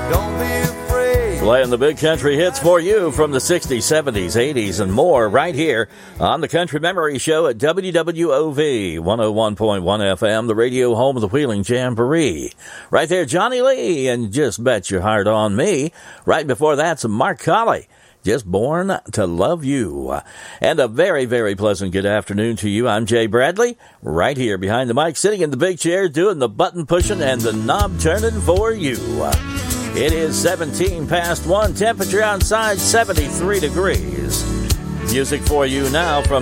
Don't be afraid. Playing the big country hits for you from the 60s, 70s, 80s, and more right here on the Country Memory Show at WWOV 101.1 FM, the radio home of the Wheeling Jamboree. Right there, Johnny Lee, and Just Bet Your Heart on Me. Right before that's Mark Colley. Just Born to Love You. And a very, very pleasant good afternoon to you. I'm Jay Bradley, right here behind the mic, sitting in the big chair, doing the button pushing and the knob turning for you. It is 17 past 1, temperature outside 73 degrees. Music for you now from